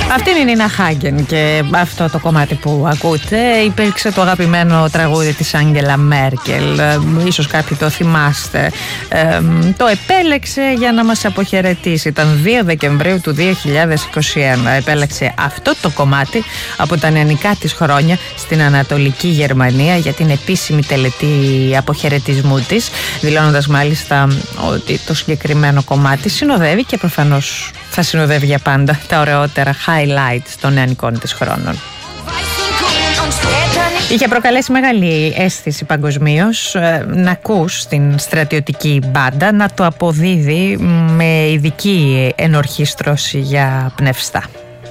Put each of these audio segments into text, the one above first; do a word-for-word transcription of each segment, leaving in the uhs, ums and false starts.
Αυτή είναι η Νίνα Χάγκεν και αυτό το κομμάτι που ακούτε υπήρξε το αγαπημένο τραγούδι της Άγγελα Μέρκελ. Ίσως κάποιοι το θυμάστε. Ε, το επέλεξε για να μας αποχαιρετήσει. Ήταν δύο Δεκεμβρίου του δύο χιλιάδες είκοσι ένα. Επέλεξε αυτό το κομμάτι από τα νεανικά της χρόνια στην Ανατολική Γερμανία για την επίσημη τελετή αποχαιρετισμού της, δηλώνοντας μάλιστα ότι το συγκεκριμένο κομμάτι συνοδεύει και προφανώς θα συνοδεύει για πάντα τα ωραιότερα highlights των νεανικών της χρόνων. Είχε προκαλέσει μεγάλη αίσθηση παγκοσμίως να ακούς την στρατιωτική μπάντα να το αποδίδει με ειδική ενορχήστρωση για πνευστά.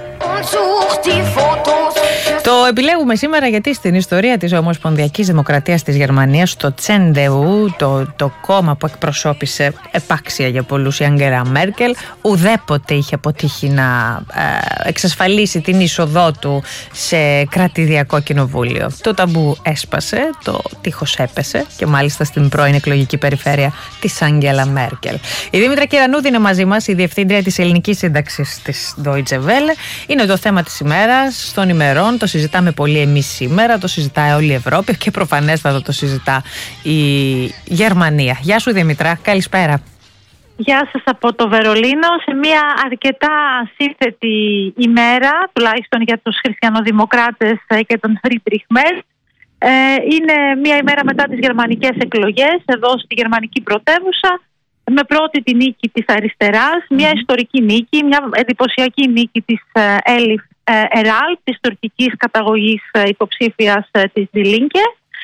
Το επιλέγουμε σήμερα γιατί στην ιστορία της Ομοσπονδιακής Δημοκρατίας της Γερμανίας, το Τσέντεου, το, το κόμμα που εκπροσώπησε επάξια για πολλούς η Άγγελα Μέρκελ, ουδέποτε είχε αποτύχει να ε, εξασφαλίσει την είσοδό του σε κρατηδιακό κοινοβούλιο. Το ταμπού έσπασε, το τείχος έπεσε και μάλιστα στην πρώην εκλογική περιφέρεια της Άγγελα Μέρκελ. Η Δήμητρα Κυρανούδη είναι μαζί μας, η διευθύντρια της ελληνικής σύνταξης της Deutsche Welle. Είναι το θέμα της ημέρας, των ημερών, το συζητάμε πολύ εμείς σήμερα, το συζητάει όλη η Ευρώπη και προφανέστατα το συζητά η Γερμανία. Γεια σου Δήμητρα, καλησπέρα. Γεια σας από το Βερολίνο, σε μια αρκετά σύνθετη ημέρα, τουλάχιστον για τους χριστιανοδημοκράτες και τον Φρίντριχ Μέρτ. Ε, είναι μια ημέρα μετά τις γερμανικές εκλογές, εδώ στη γερμανική πρωτεύουσα, με πρώτη τη νίκη της αριστεράς, μια ιστορική νίκη, μια εντυπωσιακή νίκη της Έλιφ Εράλ, της τουρκικής καταγωγής υποψήφιας της Die Linke,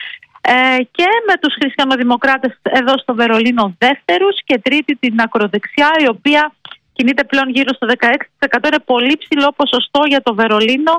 και με τους χριστιανοδημοκράτες εδώ στο Βερολίνο δεύτερους και τρίτη την ακροδεξιά, η οποία κινείται πλέον γύρω στο δεκαέξι τοις εκατό, είναι πολύ ψηλό ποσοστό για το Βερολίνο,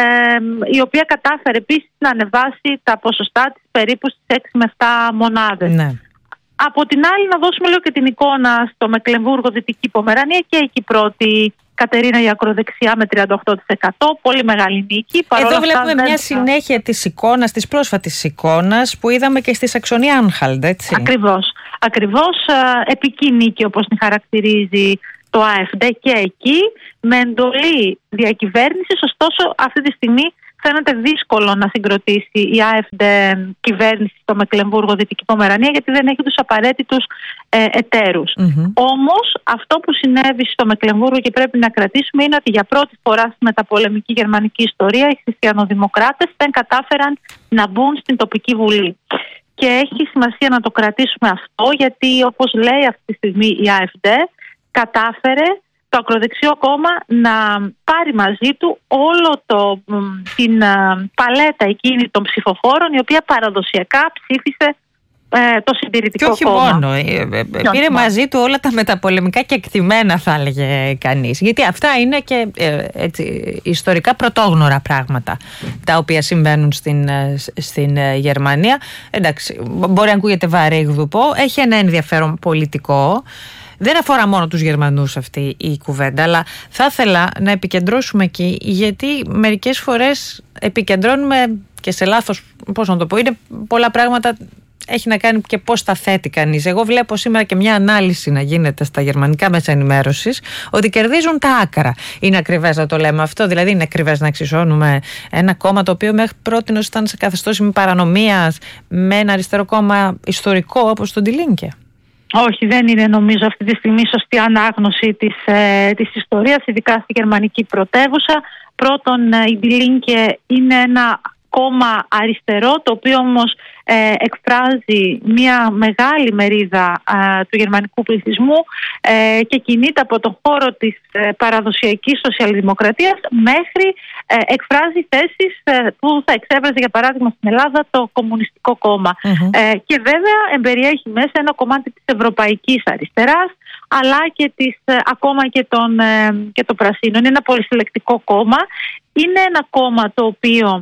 η οποία κατάφερε επίσης να ανεβάσει τα ποσοστά της περίπου στις έξι με επτά μονάδες. Ναι. Από την άλλη, να δώσουμε λίγο και την εικόνα στο Μεκλεμβούργο, Δυτική Πομερανία, και εκεί πρώτη Κατερίνα η ακροδεξιά με τριάντα οκτώ τοις εκατό, πολύ μεγάλη νίκη. Εδώ βλέπουμε μια συνέχεια της εικόνας, της πρόσφατης εικόνας που είδαμε και στη Σαξονία-Άνχαλτ, έτσι. Ακριβώς, ακριβώς επική νίκη όπως την χαρακτηρίζει το AfD και εκεί, με εντολή διακυβέρνησης, ωστόσο αυτή τη στιγμή φαίνεται δύσκολο να συγκροτήσει η AfD κυβέρνηση στο Μεκλεμβούργο, Δυτική Πομερανία, γιατί δεν έχει τους απαραίτητους ε, εταίρους. Mm-hmm. Όμως αυτό που συνέβη στο Μεκλεμβούργο και πρέπει να κρατήσουμε είναι ότι για πρώτη φορά στη μεταπολεμική γερμανική ιστορία οι χριστιανοδημοκράτες δεν κατάφεραν να μπουν στην τοπική βουλή. Και έχει σημασία να το κρατήσουμε αυτό, γιατί όπως λέει αυτή τη στιγμή η AfD, κατάφερε το ακροδεξιό κόμμα να πάρει μαζί του όλο το, την παλέτα εκείνη των ψηφοφόρων, η οποία παραδοσιακά ψήφισε ε, το συντηρητικό κόμμα. Και όχι κόμμα. μόνο, ε, ε, πήρε μαζί του όλα τα μεταπολεμικά κεκτημένα, θα έλεγε κανείς. Γιατί αυτά είναι και ε, έτσι, ιστορικά πρωτόγνωρα πράγματα τα οποία συμβαίνουν στην, στην Γερμανία. Εντάξει, μπορεί να ακούγεται βαρύγδουπο, έχει ένα ενδιαφέρον πολιτικό. Δεν αφορά μόνο τους Γερμανούς αυτή η κουβέντα, αλλά θα ήθελα να επικεντρώσουμε εκεί, γιατί μερικές φορές επικεντρώνουμε και σε λάθος, πώς να το πω, είναι πολλά πράγματα, έχει να κάνει και πώς τα θέτει κανείς. Εγώ βλέπω σήμερα και μια ανάλυση να γίνεται στα γερμανικά μέσα ενημέρωσης ότι κερδίζουν τα άκρα. Είναι ακριβές να το λέμε αυτό? Δηλαδή είναι ακριβές να εξισώνουμε ένα κόμμα το οποίο μέχρι πρότινος ήταν σε καθεστώς παρανομίας με ένα αριστερό κόμμα ιστορικό όπως το Die Linke? Όχι, δεν είναι νομίζω αυτή τη στιγμή σωστή ανάγνωση της, ε, της ιστορίας, ειδικά στη γερμανική πρωτεύουσα. Πρώτον, η Die Linke είναι ένα κόμμα αριστερό, το οποίο όμως ε, εκφράζει μια μεγάλη μερίδα ε, του γερμανικού πληθυσμού ε, και κινείται από τον χώρο της ε, παραδοσιακής σοσιαλδημοκρατίας μέχρι ε, εκφράζει θέσεις ε, που θα εξέφραζε για παράδειγμα στην Ελλάδα το Κομμουνιστικό Κόμμα. Mm-hmm. Ε, και βέβαια εμπεριέχει μέσα ένα κομμάτι της ευρωπαϊκής αριστεράς, αλλά και της, ε, ακόμα και των, ε, και των Πρασίνων. Είναι ένα πολυσυλλεκτικό κόμμα. Είναι ένα κόμμα το οποίο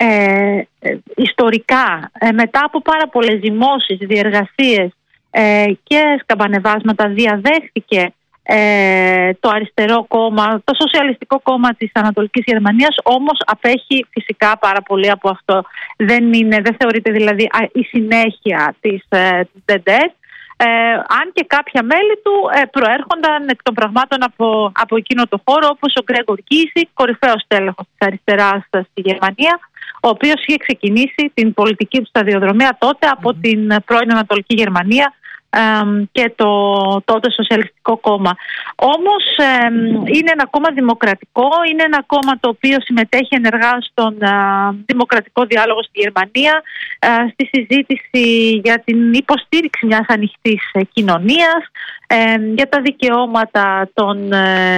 Ε, ε, ιστορικά ε, μετά από πάρα πολλές ζυμώσεις, διεργασίες ε, και σκαμπανεβάσματα διαδέχθηκε ε, το αριστερό κόμμα, το σοσιαλιστικό κόμμα της Ανατολικής Γερμανίας, όμως απέχει φυσικά πάρα πολύ από αυτό. Δεν, είναι, δεν θεωρείται δηλαδή η συνέχεια της, ε, της ντι ντι αρ. Ε, αν και κάποια μέλη του ε, προέρχονταν εκ των πραγμάτων από, από εκείνο το χώρο, όπως ο Γκρέγκορ Κίσικ, κορυφαίος τέλεχος της αριστεράς στη Γερμανία, ο οποίος είχε ξεκινήσει την πολιτική του σταδιοδρομία τότε από mm-hmm. την πρώην Ανατολική Γερμανία και το τότε Σοσιαλιστικό Κόμμα. Όμως είναι ένα κόμμα δημοκρατικό, είναι ένα κόμμα το οποίο συμμετέχει ενεργά στον δημοκρατικό διάλογο στη Γερμανία, στη συζήτηση για την υποστήριξη μιας ανοιχτής κοινωνίας, για τα δικαιώματα των,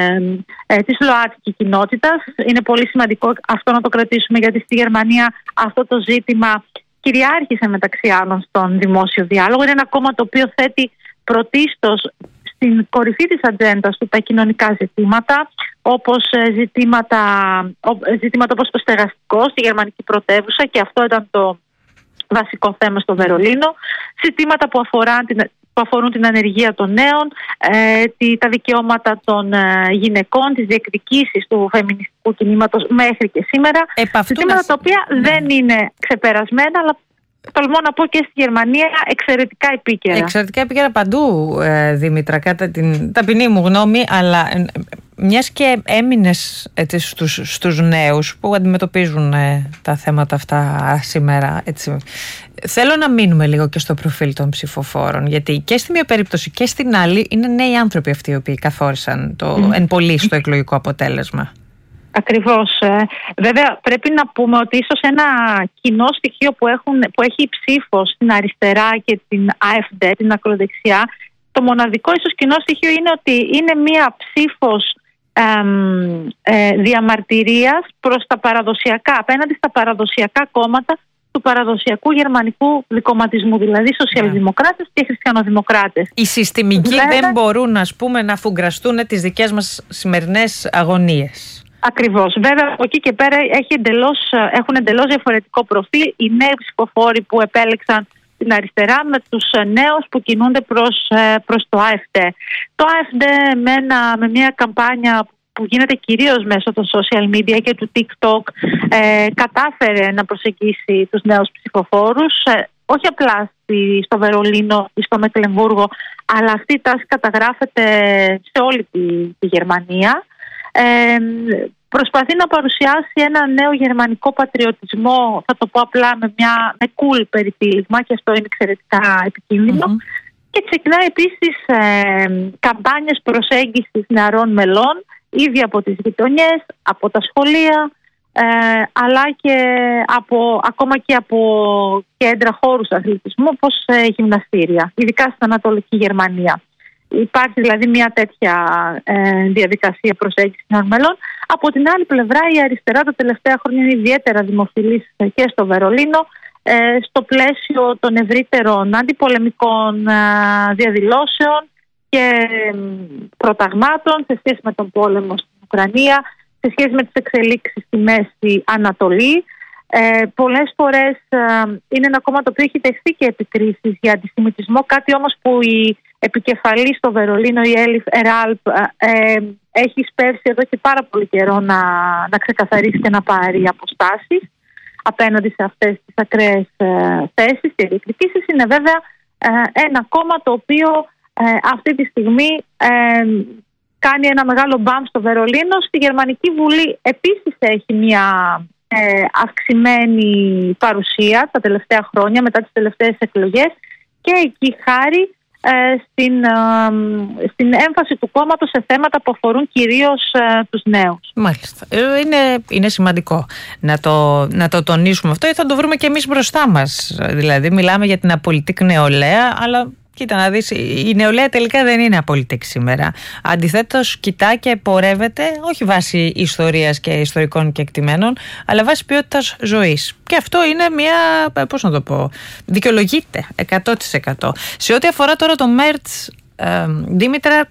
της ΛΟΑΤΚΙ κοινότητας. Είναι πολύ σημαντικό αυτό να το κρατήσουμε, γιατί στη Γερμανία αυτό το ζήτημα κυριάρχησε μεταξύ άλλων στον δημόσιο διάλογο. Είναι ένα κόμμα το οποίο θέτει πρωτίστως στην κορυφή της ατζέντας του τα κοινωνικά ζητήματα, όπως ζητήματα, ζητήματα όπως το στεγαστικό στη γερμανική πρωτεύουσα, και αυτό ήταν το βασικό θέμα στο Βερολίνο, ζητήματα που, αφορά την, που αφορούν την ανεργία των νέων, ε, τη, τα δικαιώματα των ε, γυναικών, τις διεκδικήσεις του φεμινιστικού κινήματος μέχρι και σήμερα. Ζητήματα να... τα οποία ναι. δεν είναι ξεπερασμένα, αλλά τολμώ να πω και στη Γερμανία εξαιρετικά επίκαιρα. Εξαιρετικά επίκαιρα παντού, ε, Δήμητρα, κατά την ταπεινή μου γνώμη, αλλά ε, μιας και έμεινες έτσι, στους, στους νέους που αντιμετωπίζουν ε, τα θέματα αυτά σήμερα, έτσι, θέλω να μείνουμε λίγο και στο προφίλ των ψηφοφόρων, γιατί και στη μία περίπτωση και στην άλλη είναι νέοι άνθρωποι αυτοί οι οποίοι καθόρισαν το mm. εν πολύ στο εκλογικό αποτέλεσμα. Ακριβώς. Βέβαια πρέπει να πούμε ότι ίσως ένα κοινό στοιχείο που, έχουν, που έχει η ψήφος στην αριστερά και την AfD, την ακροδεξιά, το μοναδικό ίσως κοινό στοιχείο είναι ότι είναι μία ψήφος εμ, ε, διαμαρτυρίας προς τα παραδοσιακά, απέναντι στα παραδοσιακά κόμματα του παραδοσιακού γερμανικού δικομματισμού, δηλαδή σοσιαλδημοκράτες και χριστιανοδημοκράτες. Οι συστημικοί Βέβαια, δεν μπορούν, ας πούμε, να φουγκραστούν τις δικές μας σημερινές αγωνίες. Ακριβώς. Βέβαια, από εκεί και πέρα έχει εντελώς, έχουν εντελώς διαφορετικό προφίλ οι νέοι ψηφοφόροι που επέλεξαν την αριστερά με τους νέους που κινούνται προς, προς το AfD. Το AfD με, ένα, με μια καμπάνια που γίνεται κυρίως μέσω των social media και του TikTok ε, κατάφερε να προσεγγίσει τους νέους ψηφοφόρους, ε, όχι απλά στη, στο Βερολίνο ή στο Μεκλεμβούργο, αλλά αυτή η τάση καταγράφεται σε όλη τη, τη Γερμανία. Ε, προσπαθεί να παρουσιάσει ένα νέο γερμανικό πατριωτισμό, θα το πω απλά με, μια, με cool περιτύλιγμα, και αυτό είναι εξαιρετικά επικίνδυνο. Mm-hmm. Και ξεκινάει επίσης ε, καμπάνιες προσέγγισης νεαρών μελών, ήδη από τις γειτονιές, από τα σχολεία, ε, αλλά και από, ακόμα και από κέντρα χώρους αθλητισμού, όπως ε, γυμναστήρια, ειδικά στην Ανατολική Γερμανία. Υπάρχει δηλαδή μια τέτοια ε, διαδικασία προσέγγισης νέων μελών. Από την άλλη πλευρά, η αριστερά τα τελευταία χρόνια είναι ιδιαίτερα δημοφιλής και στο Βερολίνο, ε, στο πλαίσιο των ευρύτερων αντιπολεμικών ε, διαδηλώσεων και ε, προταγμάτων σε σχέση με τον πόλεμο στην Ουκρανία, σε σχέση με τις εξελίξεις στη Μέση Ανατολή. Ε, πολλές φορές ε, είναι ένα κόμμα το οποίο έχει δεχθεί και επικρίσεις για αντισημιτισμό, κάτι όμως που η επικεφαλής στο Βερολίνο, η Έλιφ Εράλπ, ε, έχει σπεύσει εδώ και πάρα πολύ καιρό να, να ξεκαθαρίσει και να πάρει αποστάσεις απέναντι σε αυτές τις ακραίες ε, θέσεις και διεκδικήσεις. Είναι βέβαια ε, ένα κόμμα το οποίο ε, αυτή τη στιγμή ε, κάνει ένα μεγάλο μπαμ στο Βερολίνο. Στη Γερμανική Βουλή επίσης έχει μια ε, αυξημένη παρουσία τα τελευταία χρόνια μετά τις τελευταίες εκλογές, και εκεί χάρη Ε, στην, ε, στην έμφαση του κόμματος σε θέματα που αφορούν κυρίως ε, τους νέους. Μάλιστα. Είναι, είναι σημαντικό να το, να το τονίσουμε αυτό, ή θα το βρούμε και εμείς μπροστά μας. Δηλαδή μιλάμε για την απολυτικ νεολαία, αλλά κοίτα να δεις, η νεολαία τελικά δεν είναι απολυτικ σήμερα. Αντιθέτως κοιτά και πορεύεται όχι βάσει ιστορίας και ιστορικών κεκτημένων, αλλά βάσει ποιότητας ζωής. Και αυτό είναι μια, πώς να το πω, δικαιολογείται εκατό τοις εκατό. Σε ό,τι αφορά τώρα το Μέρτς, ε, Δήμητρα,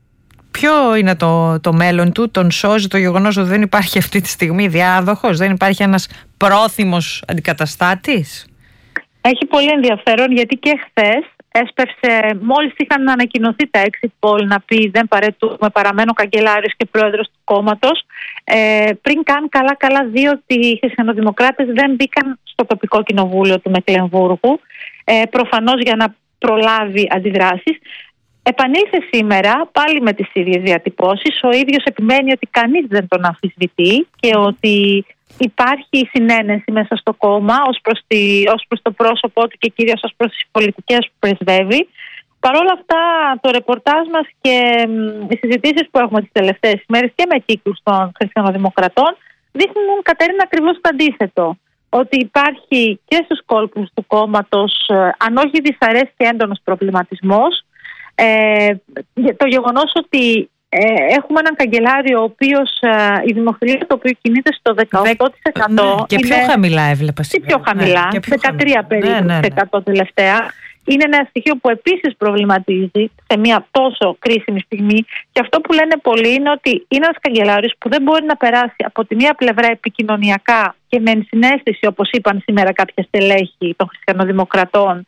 ποιο είναι το, το μέλλον του? Τον σώζει το γεγονός ότι δεν υπάρχει αυτή τη στιγμή διάδοχος, δεν υπάρχει ένας πρόθυμος αντικαταστάτης? Έχει πολύ ενδιαφέρον, γιατί και χθες έσπευσε, μόλις είχαν ανακοινωθεί τα exit poll, να πει δεν παρετούμε, παραμένω καγκελάριος και πρόεδρος του κόμματος. Ε, πριν καν καλά καλά δει ότι οι χριστιανοδημοκράτες δεν μπήκαν στο τοπικό κοινοβούλιο του Μεκλεμβούργου. Ε, προφανώς για να προλάβει αντιδράσεις. Επανήλθε σήμερα πάλι με τις ίδιες διατυπώσεις. Ο ίδιος επιμένει ότι κανείς δεν τον αμφισβητεί και ότι υπάρχει συνένεση μέσα στο κόμμα ως προς, τη, ως προς το πρόσωπό του και κυρίως ως προς τις πολιτικές που πρεσβεύει. Παρ' όλα αυτά, το ρεπορτάζ μας και οι συζητήσεις που έχουμε τις τελευταίες ημέρες και με κύκλους των χριστιανοδημοκρατών δείχνουν, Κατερίνα, ακριβώς το αντίθετο. Ότι υπάρχει και στους κόλπους του κόμματος, αν όχι δυσαρέσκεια, έντονος προβληματισμός. Ε, το γεγονός ότι ε, έχουμε έναν καγκελάριο ο οποίος ε, η δημοφιλία του οποίου κινείται στο δεκαοκτώ τοις εκατό. Ναι, και πιο είναι, χαμηλά έβλεπα σήμερα. Και πιο χαμηλά, ναι, δεκατρία περίπου ναι, ναι, ναι. τελευταία. Είναι ένα στοιχείο που επίσης προβληματίζει σε μια τόσο κρίσιμη στιγμή. Και αυτό που λένε πολλοί είναι ότι είναι ένας καγκελάριος που δεν μπορεί να περάσει από τη μία πλευρά επικοινωνιακά και με ενσυναίσθηση, όπως είπαν σήμερα κάποια στελέχη των χριστιανοδημοκρατών,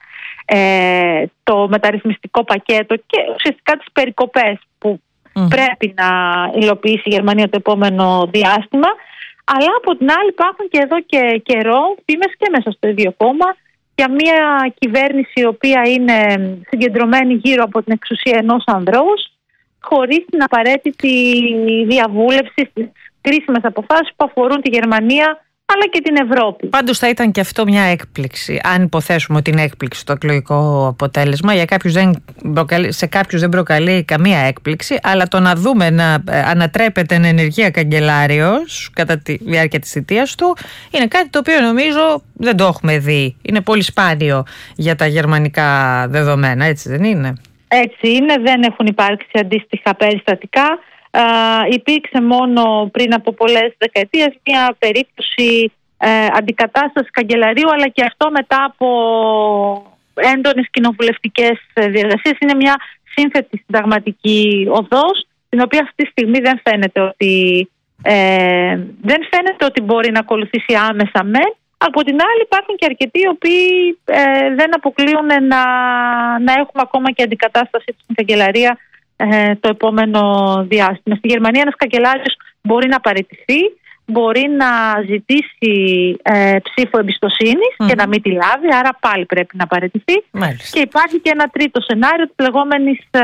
ε, το μεταρρυθμιστικό πακέτο και ουσιαστικά τις περικοπές που mm. πρέπει να υλοποιήσει η Γερμανία το επόμενο διάστημα. Αλλά από την άλλη υπάρχουν και εδώ και καιρό φήμες και μέσα στο ίδιο κόμμα για μια κυβέρνηση η οποία είναι συγκεντρωμένη γύρω από την εξουσία ενός ανδρός, χωρίς την απαραίτητη διαβούλευση στις κρίσιμες αποφάσεις που αφορούν τη Γερμανία αλλά και την Ευρώπη. Πάντως θα ήταν και αυτό μια έκπληξη, αν υποθέσουμε ότι είναι έκπληξη το εκλογικό αποτέλεσμα. Για κάποιους δεν προκαλεί, σε κάποιους δεν προκαλεί καμία έκπληξη, αλλά το να δούμε να ανατρέπεται εν ενεργεία καγκελάριος κατά τη διάρκεια της θητείας του είναι κάτι το οποίο νομίζω δεν το έχουμε δει. Είναι πολύ σπάνιο για τα γερμανικά δεδομένα, έτσι δεν είναι? Έτσι είναι, δεν έχουν υπάρξει αντίστοιχα περιστατικά. Uh, υπήρξε μόνο πριν από πολλές δεκαετίες μια περίπτωση ε, αντικατάστασης καγκελαρίου, αλλά και αυτό μετά από έντονες κοινοβουλευτικές διεργασίες. Είναι μια σύνθετη συνταγματική οδός, την οποία αυτή τη στιγμή δεν φαίνεται ότι, ε, δεν φαίνεται ότι μπορεί να ακολουθήσει άμεσα μεν. Από την άλλη υπάρχουν και αρκετοί οι οποίοι ε, δεν αποκλείουν να, να έχουμε ακόμα και αντικατάσταση στην καγκελαρία το επόμενο διάστημα. Στη Γερμανία ένας καγκελάριος μπορεί να παραιτηθεί, μπορεί να ζητήσει ε, ψήφο εμπιστοσύνης mm. και να μην τη λάβει, άρα πάλι πρέπει να παραιτηθεί. Μάλιστα. Και υπάρχει και ένα τρίτο σενάριο της λεγόμενης ε,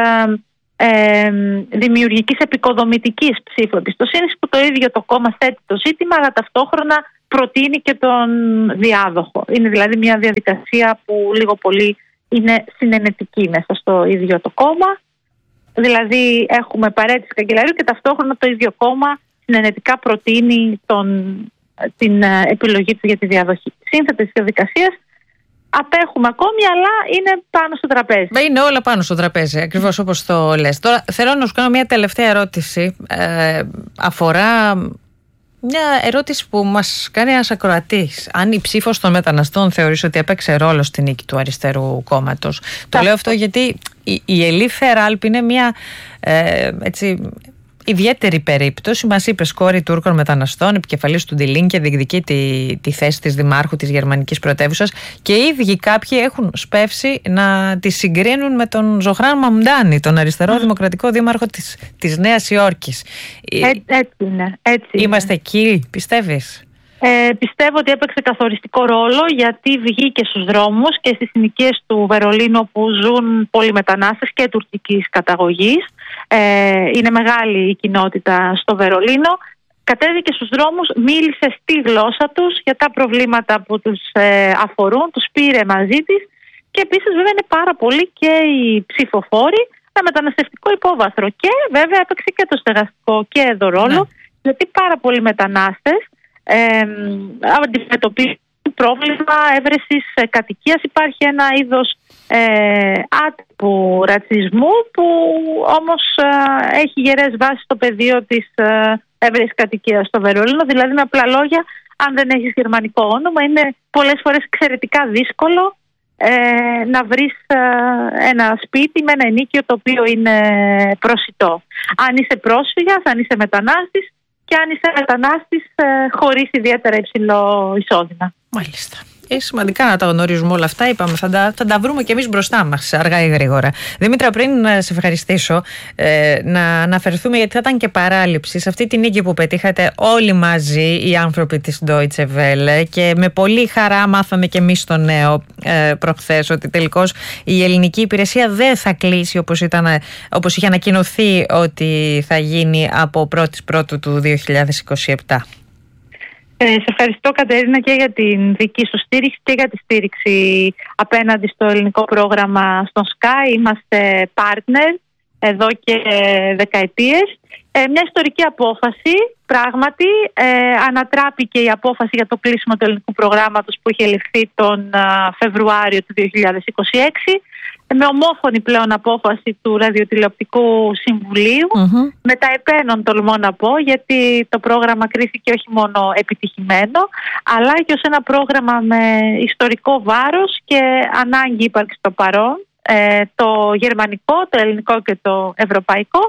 ε, δημιουργικής επικοδομητικής ψήφου εμπιστοσύνης, που το ίδιο το κόμμα θέτει το ζήτημα, αλλά ταυτόχρονα προτείνει και τον διάδοχο. Είναι δηλαδή μια διαδικασία που λίγο πολύ είναι συνενετική μέσα στο ίδιο το κόμμα. Δηλαδή έχουμε παρέτηση καγκελαρίου και ταυτόχρονα το ίδιο κόμμα συνενετικά προτείνει τον, την επιλογή του για τη διαδοχή. Σύνθετες διαδικασίες απέχουμε ακόμη, αλλά είναι πάνω στο τραπέζι. Είναι όλα πάνω στο τραπέζι, ακριβώς όπως το λες. Τώρα θέλω να σου κάνω μια τελευταία ερώτηση. Ε, αφορά μια ερώτηση που μας κάνει ένας ακροατής. Αν η ψήφος των μεταναστών θεωρείς ότι έπαιξε ρόλο στη νίκη του αριστερού κόμματος? Το λέω αυτό γιατί η, η Ελί Φεράλπ είναι μια ε, έτσι, ιδιαίτερη περίπτωση. Μας είπε κόρη Τούρκων μεταναστών, επικεφαλής του Die Linke, διεκδικεί τη, τη θέση της δημάρχου της γερμανικής πρωτεύουσας, και οι ίδιοι κάποιοι έχουν σπεύσει να τη συγκρίνουν με τον Ζωχράν Μαμντάνι, τον αριστερό mm. δημοκρατικό δήμαρχο της, της Νέας Υόρκης. Ε, έτσι είναι. Έτσι Είμαστε είναι. εκεί, πιστεύεις? Ε, πιστεύω ότι έπαιξε καθοριστικό ρόλο, γιατί βγήκε στους δρόμους και στις συνοικίες του Βερολίνου που ζουν πολλοί μετανάστες και τουρκικής καταγωγής. Ε, είναι μεγάλη η κοινότητα στο Βερολίνο. Κατέβηκε στους δρόμους, μίλησε στη γλώσσα τους για τα προβλήματα που τους ε, αφορούν, τους πήρε μαζί της, και επίσης βέβαια είναι πάρα πολλοί και οι ψηφοφόροι με μεταναστευτικό υπόβαθρο, και βέβαια έπαιξε και το στεγαστικό και εδώ ρόλο, ναι. γιατί πάρα πολλοί μετανάστες ε, αντιμετωπίζουν πρόβλημα έβρεσης κατοικίας. Υπάρχει ένα είδος ε, άτυπου ρατσισμού που όμως ε, έχει γερές βάσεις στο πεδίο της ε, έβρεσης κατοικίας στο Βερολίνο. Δηλαδή, με απλά λόγια, αν δεν έχεις γερμανικό όνομα, είναι πολλές φορές εξαιρετικά δύσκολο ε, να βρεις ε, ένα σπίτι με ένα ενίκιο το οποίο είναι προσιτό. Αν είσαι πρόσφυγας, αν είσαι μετανάστης, και αν είσαι μετανάστης ε, χωρίς ιδιαίτερα υψηλό εισόδημα. Μάλιστα. Είναι σημαντικά να τα γνωρίζουμε όλα αυτά. Είπαμε, θα τα, θα τα βρούμε κι εμείς μπροστά μας, αργά ή γρήγορα. Δήμητρα, πριν να σε ευχαριστήσω, ε, να αναφερθούμε, γιατί θα ήταν και παράληψη, σε αυτή την νίκη που πετύχατε όλοι μαζί οι άνθρωποι της Deutsche Welle, και με πολύ χαρά μάθαμε κι εμείς το νέο ε, προχθές, ότι τελικώς η ελληνική υπηρεσία δεν θα κλείσει όπως, ήταν, όπως είχε ανακοινωθεί ότι θα γίνει από πρώτη Πρώτου του δύο χιλιάδες είκοσι επτά. Ε, σε ευχαριστώ, Κατερίνα, και για την δική σου στήριξη και για τη στήριξη απέναντι στο ελληνικό πρόγραμμα στον Sky. Είμαστε partner εδώ και δεκαετίες. Ε, μια ιστορική απόφαση, πράγματι. Ε, ανατράπηκε η απόφαση για το κλείσιμο του ελληνικού προγράμματος που είχε ληφθεί τον α, Φεβρουάριο του δύο χιλιάδες είκοσι έξι. Με ομόφωνη πλέον απόφαση του Ραδιοτηλεοπτικού Συμβουλίου. Mm-hmm. Με τα επένων, τολμώ να πω, γιατί το πρόγραμμα κρίθηκε όχι μόνο επιτυχημένο, αλλά και ως ένα πρόγραμμα με ιστορικό βάρος και ανάγκη ύπαρξη στο παρόν, ε, το γερμανικό, το ελληνικό και το ευρωπαϊκό.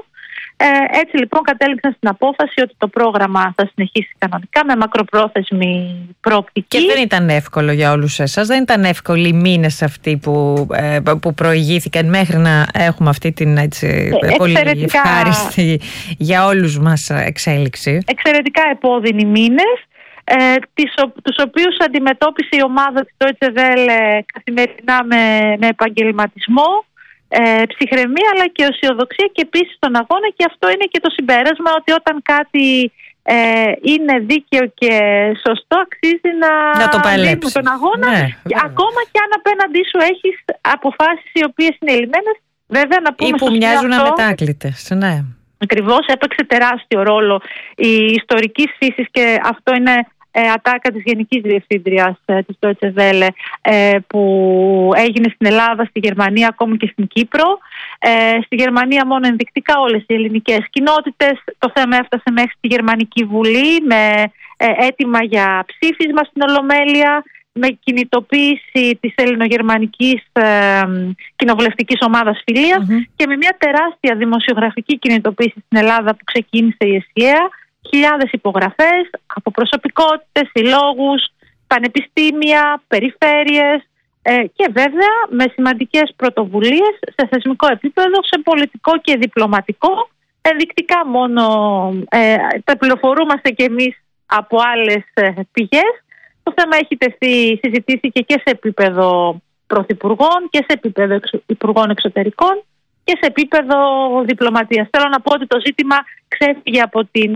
Ε, έτσι λοιπόν κατέληξαν στην απόφαση ότι το πρόγραμμα θα συνεχίσει κανονικά με μακροπρόθεσμη προοπτική. Και δεν ήταν εύκολο για όλους εσάς, δεν ήταν εύκολοι οι μήνες αυτοί που, ε, που προηγήθηκαν μέχρι να έχουμε αυτή την έτσι, ε, πολύ ευχάριστη για όλους μας εξέλιξη. Εξαιρετικά επώδυνοι μήνες, ε, τις, τους οποίους αντιμετώπισε η ομάδα της Deutsche Welle καθημερινά με, με επαγγελματισμό, Ε, ψυχραιμία, αλλά και αισιοδοξία και επίσης στον αγώνα, και αυτό είναι και το συμπέρασμα, ότι όταν κάτι ε, είναι δίκαιο και σωστό, αξίζει να, να το παλέψει τον αγώνα, ναι, ακόμα και αν απέναντί σου έχεις αποφάσεις οι οποίες είναι ελλημένες, βέβαια να πούμε, ή που μοιάζουν αμετάκλητες. Ναι. Ακριβώς, έπαιξε τεράστιο ρόλο η ιστορική φύση, και αυτό είναι Ε, ατάκα της Γενικής Διευθύντριας ε, της Deutsche Welle, ε, που έγινε στην Ελλάδα, στη Γερμανία, ακόμη και στην Κύπρο. Ε, στη Γερμανία μόνο ενδεικτικά όλες οι ελληνικές κοινότητες. Το θέμα έφτασε μέχρι τη Γερμανική Βουλή με ε, αίτημα για ψήφισμα στην Ολομέλεια, με κινητοποίηση της ελληνογερμανικής ε, κοινοβουλευτικής ομάδας φιλίας, mm-hmm. και με μια τεράστια δημοσιογραφική κινητοποίηση στην Ελλάδα που ξεκίνησε η ΕΣΥΑ. Χιλιάδες υπογραφές από προσωπικότητες, συλλόγους, πανεπιστήμια, περιφέρειες ε, και βέβαια με σημαντικές πρωτοβουλίες σε θεσμικό επίπεδο, σε πολιτικό και διπλωματικό. Ενδεικτικά μόνο ε, τα πληροφορούμαστε κι εμείς από άλλες ε, πηγές. Το θέμα έχει τεθεί, συζητήθηκε και σε επίπεδο πρωθυπουργών και σε επίπεδο εξ, υπουργών εξωτερικών και σε επίπεδο διπλωματίας. Θέλω να πω ότι το ζήτημα ξέφυγε από την,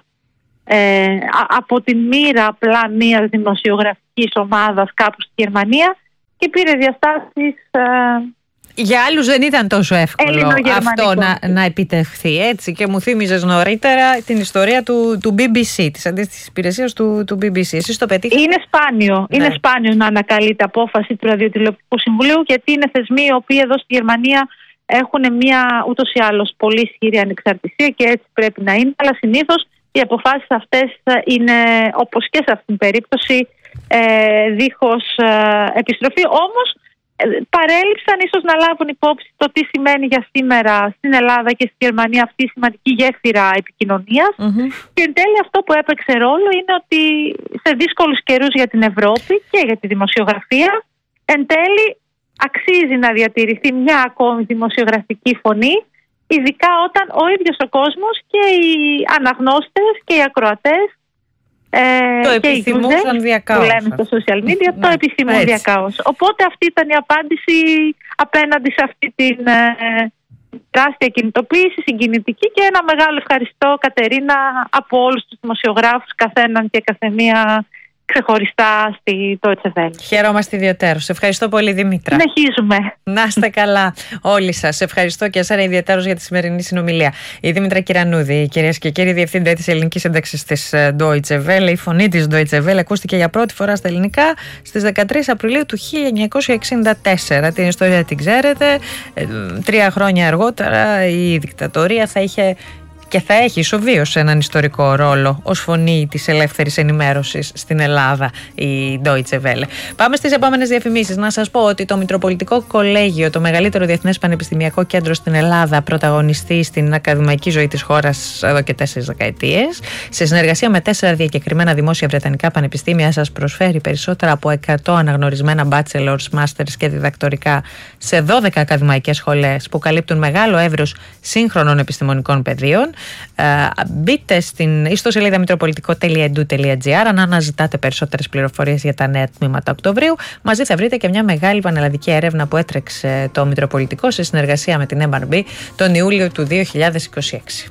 ε, από την μοίρα απλά μιας δημοσιογραφικής ομάδας κάπου στη Γερμανία και πήρε διαστάσεις... Ε, για άλλους δεν ήταν τόσο εύκολο αυτό να, να επιτευχθεί, έτσι, και μου θύμιζες νωρίτερα την ιστορία του, του μπι μπι σι, της αντίστοιχης υπηρεσίας του, του μπι μπι σι. Εσείς το πετύχατε? Είναι σπάνιο, ναι. είναι σπάνιο να ανακαλείται απόφαση του Ραδιοτηλεοπτικού Συμβουλίου, γιατί είναι θεσμοί οι οποίοι εδώ στη Γερμανία έχουν μια ούτως ή άλλως πολύ ισχυρή ανεξαρτησία και έτσι πρέπει να είναι, αλλά συνήθως οι αποφάσεις αυτές είναι, όπως και σε αυτήν την περίπτωση, ε, δίχως ε, επιστροφή. Όμως παρέλειψαν ίσως να λάβουν υπόψη το τι σημαίνει για σήμερα στην Ελλάδα και στη Γερμανία αυτή η σημαντική γέφυρα επικοινωνίας. Mm-hmm. Και εν τέλει αυτό που έπαιξε ρόλο είναι ότι σε δύσκολους καιρούς για την Ευρώπη και για τη δημοσιογραφία, εν τέλει αξίζει να διατηρηθεί μια ακόμη δημοσιογραφική φωνή, ειδικά όταν ο ίδιος ο κόσμος και οι αναγνώστες και οι ακροατές Ε, το επιθυμούσαν διακάως. Που λέμε στο social media, ναι, το επιθυμούν διακάως. Οπότε αυτή ήταν η απάντηση απέναντι σε αυτή την ε, τεράστια κινητοποίηση, συγκινητική, και ένα μεγάλο ευχαριστώ, Κατερίνα, από όλους τους δημοσιογράφους, καθέναν και καθεμία ξεχωριστά στη Deutsche Welle. Χαιρόμαστε ιδιαίτερως. Ευχαριστώ πολύ, Δήμητρα. Συνεχίζουμε. Να είστε καλά όλοι σας. Ευχαριστώ και εσένα ιδιαίτερως για τη σημερινή συνομιλία. Η Δήμητρα Κυρανούδη, κυρίες και κύριοι, διευθύντρια της ελληνικής ένταξης της Deutsche Welle. Η φωνή της Deutsche Welle ακούστηκε για πρώτη φορά στα ελληνικά στις δεκατρείς Απριλίου του χίλια εννιακόσια εξήντα τέσσερα. Την ιστορία την ξέρετε. Τρία χρόνια αργότερα η δικτατορία θα είχε και θα έχει ισοβίως έναν ιστορικό ρόλο ως φωνή της ελεύθερης ενημέρωσης στην Ελλάδα η Deutsche Welle. Πάμε στις επόμενες διαφημίσεις. Να σας πω ότι το Μητροπολιτικό Κολέγιο, το μεγαλύτερο διεθνές πανεπιστημιακό κέντρο στην Ελλάδα, πρωταγωνιστεί στην ακαδημαϊκή ζωή της χώρας εδώ και τέσσερις δεκαετίες. Σε συνεργασία με τέσσερα διακεκριμένα δημόσια βρετανικά πανεπιστήμια, σας προσφέρει περισσότερα από εκατό αναγνωρισμένα bachelors, masters και διδακτορικά σε δώδεκα ακαδημαϊκές σχολές που καλύπτουν μεγάλο εύρος σύγχρονων επιστημονικών πεδίων. Uh, μπείτε στην ιστοσελίδα μητροπολιτικό τελεία e d u τελεία g r αν αναζητάτε περισσότερες πληροφορίες για τα νέα τμήματα Οκτωβρίου. Μαζί θα βρείτε και μια μεγάλη πανελλαδική έρευνα που έτρεξε το Μητροπολιτικό σε συνεργασία με την εμ αρ μπι τον Ιούλιο του δύο χιλιάδες είκοσι έξι.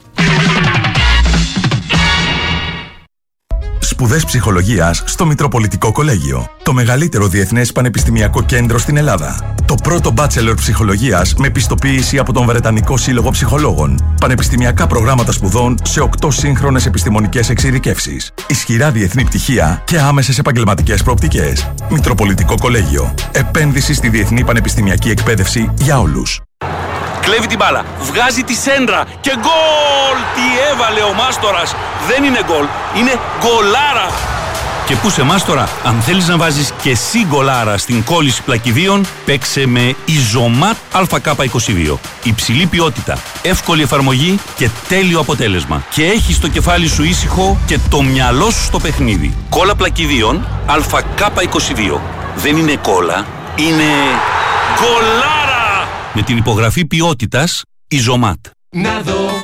Σπουδές ψυχολογίας στο Μητροπολιτικό Κολέγιο. Το μεγαλύτερο διεθνές πανεπιστημιακό κέντρο στην Ελλάδα. Το πρώτο bachelor ψυχολογίας με πιστοποίηση από τον Βρετανικό Σύλλογο Ψυχολόγων. Πανεπιστημιακά προγράμματα σπουδών σε οκτώ σύγχρονες επιστημονικές εξειδικεύσεις. Ισχυρά διεθνή πτυχία και άμεσες επαγγελματικές προοπτικές. Μητροπολιτικό Κολέγιο. Επένδυση στη διεθνή πανεπιστημιακή εκπαίδευση για όλους. Κλέβει την μπάλα, βγάζει τη σέντρα και γκολ! Τι έβαλε ο Μάστορας! Δεν είναι γκολ, είναι γκολάρα! Και πού σε Μάστορα, αν θέλεις να βάζεις και εσύ γκολάρα στην κόλληση πλακιδίων, παίξε με Ιζωμάτ Α Κ είκοσι δύο. Υψηλή ποιότητα, εύκολη εφαρμογή και τέλειο αποτέλεσμα. Και έχεις το κεφάλι σου ήσυχο και το μυαλό σου στο παιχνίδι. Κόλλα πλακιδίων Α Κ είκοσι δύο. Δεν είναι κόλλα, είναι γκολάρα! Με την υπογραφή ποιότητας Ιζωμάτ. Να δω.